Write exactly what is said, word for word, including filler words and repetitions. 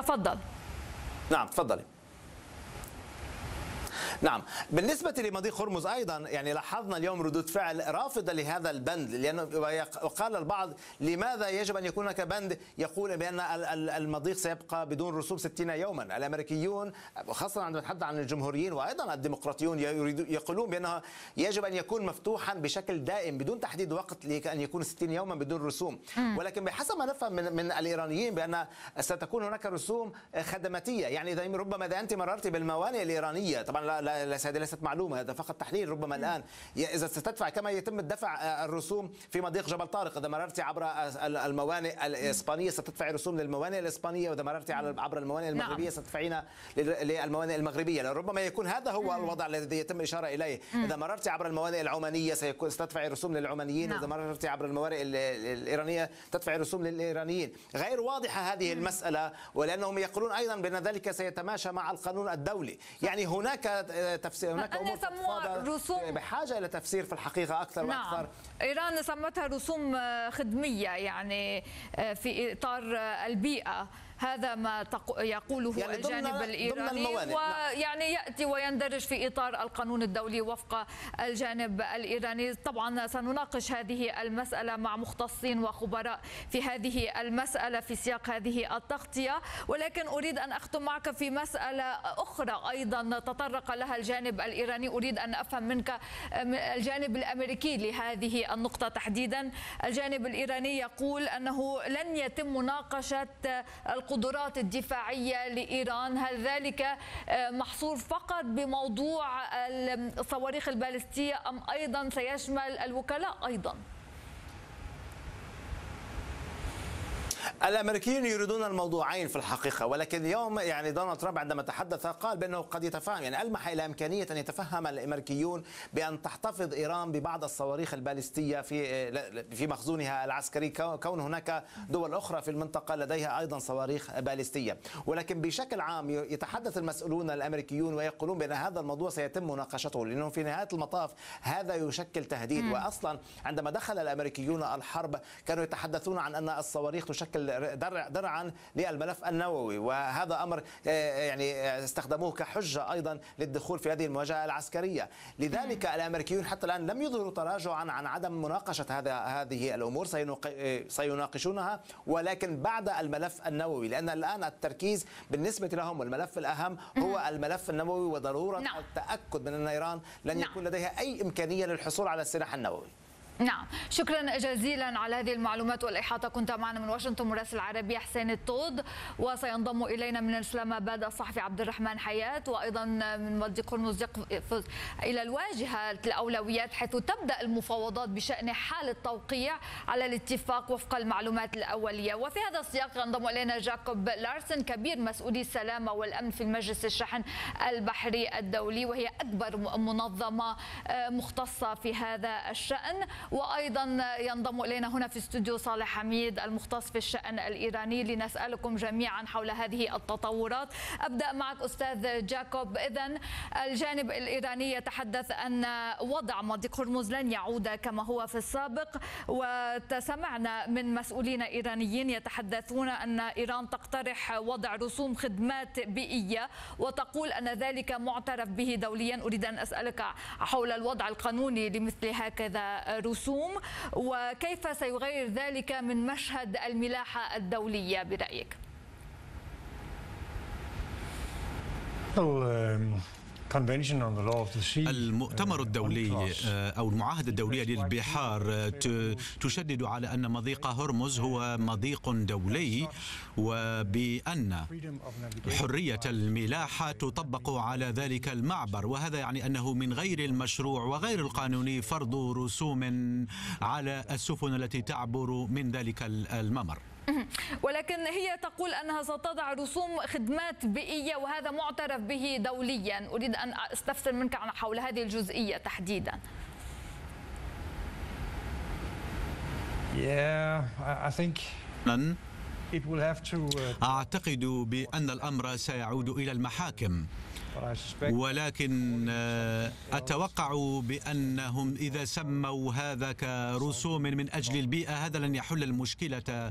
تفضل. نعم تفضلي. نعم، بالنسبة لمضيق هرمز أيضا يعني لاحظنا اليوم ردود فعل رافضة لهذا البند، لأنه وقال البعض لماذا يجب أن يكون هناك بند يقول بأن المضيق سيبقى بدون رسوم ستين يوما. الأمريكيون خاصة عندما نتحدث عن الجمهوريين وأيضا الديمقراطيون يقولون بأنه يجب أن يكون مفتوحا بشكل دائم بدون تحديد وقت لأن يكون ستين يوما بدون رسوم، ولكن بحسب ما نفهم من, من الإيرانيين بأن ستكون هناك رسوم خدماتية. يعني إذا ربما إذا أنت مررت بالموانئ الإيرانية، طبعا لا هذه ليست معلومة، هذا فقط تحليل ربما الآن، إذا ستدفع كما يتم الدفع الرسوم في مضيق جبل طارق، إذا مررت عبر الموانئ الإسبانية ستدفع رسوم للموانئ الإسبانية، وإذا مررت عبر الموانئ المغربية ستدفعين للموانئ المغربية. ربما يكون هذا هو الوضع الذي يتم الإشارة إليه. إذا مررت عبر الموانئ العمانية سيكون ستدفع رسوم للعمانيين، إذا مررت عبر الموانئ الإيرانية تدفع رسوم للإيرانيين. غير واضحة هذه المسألة، ولأنهم يقولون أيضا بأن ذلك سيتماشى مع القانون الدولي. يعني هناك تفسير، هناك امور رسوم بحاجه الى تفسير في الحقيقه اكثر واكثر. نعم. ايران سمتها رسوم خدميه يعني في اطار البيئه، هذا ما يقوله يعني الجانب ضمن الإيراني ضمن ويعني يأتي ويندرج في إطار القانون الدولي وفق الجانب الإيراني. طبعا سنناقش هذه المسألة مع مختصين وخبراء في هذه المسألة في سياق هذه التغطية، ولكن أريد أن أختم معك في مسألة أخرى أيضا تطرق لها الجانب الإيراني. أريد أن أفهم منك الجانب الأمريكي لهذه النقطة تحديدا. الجانب الإيراني يقول أنه لن يتم مناقشة القدرات الدفاعية لإيران، هل ذلك محصور فقط بموضوع الصواريخ البالستية أم أيضا سيشمل الوكلاء أيضا؟ الامريكيين يريدون الموضوعين في الحقيقه، ولكن اليوم يعني دونالد ترامب عندما تحدث قال بانه قد يتفهم، يعني المح الى امكانيه ان يتفهم الامريكيون بان تحتفظ ايران ببعض الصواريخ البالستيه في في مخزونها العسكري، كون هناك دول اخرى في المنطقه لديها ايضا صواريخ بالستيه. ولكن بشكل عام يتحدث المسؤولون الامريكيون ويقولون بان هذا الموضوع سيتم مناقشته، لانه في نهايه المطاف هذا يشكل تهديد. م. واصلا عندما دخل الامريكيون الحرب كانوا يتحدثون عن ان الصواريخ تشكل درع درعا للملف النووي، وهذا امر يعني استخدموه كحجه ايضا للدخول في هذه المواجهه العسكريه. لذلك الامريكيون حتى الان لم يظهروا تراجعا عن عدم مناقشه هذا هذه الامور، سيناقشونها ولكن بعد الملف النووي، لان الان التركيز بالنسبه لهم والملف الاهم هو الملف النووي وضروره نعم. التاكد من ان ايران لن نعم. يكون لديها اي امكانيه للحصول على السلاح النووي. نعم، شكرا جزيلا على هذه المعلومات والإحاطة. كنت معنا من واشنطن مراسل العربية حسين الطود، وسينضم إلينا من الإسلام آباد الصحفي عبد الرحمن حياة، وأيضا من مضيق هرمز يقفز إلى الواجهة الأولويات حيث تبدأ المفاوضات بشأن حال التوقيع على الاتفاق وفق المعلومات الأولية. وفي هذا السياق ينضم إلينا جاكوب لارسن كبير مسؤولي السلامة والأمن في المجلس الشحن البحري الدولي، وهي أكبر منظمة مختصة في هذا الشأن. وأيضا ينضم إلينا هنا في استوديو صالح حميد المختص في الشأن الإيراني لنسألكم جميعا حول هذه التطورات. أبدأ معك أستاذ جاكوب. إذن الجانب الإيراني يتحدث أن وضع مضيق هرمز لن يعود كما هو في السابق، وسمعنا من مسؤولين إيرانيين يتحدثون أن إيران تقترح وضع رسوم خدمات بيئية وتقول أن ذلك معترف به دوليا. أريد أن أسألك حول الوضع القانوني لمثل هكذا رسوم، وكيف سيغير ذلك من مشهد الملاحة الدولية برأيك؟ المؤتمر الدولي أو المعاهدة الدولية للبحار تشدد على أن مضيق هرمز هو مضيق دولي، وبأن حرية الملاحة تطبق على ذلك المعبر، وهذا يعني أنه من غير المشروع وغير القانوني فرض رسوم على السفن التي تعبر من ذلك الممر. ولكن هي تقول أنها ستضع رسوم خدمات بيئية وهذا معترف به دوليا. أريد أن أستفسر منك عن حول هذه الجزئية تحديدا. Yeah, I think أعتقد بأن الأمر سيعود إلى المحاكم، ولكن أتوقع بأنهم إذا سموا هذا كرسوم من أجل البيئة هذا لن يحل المشكلة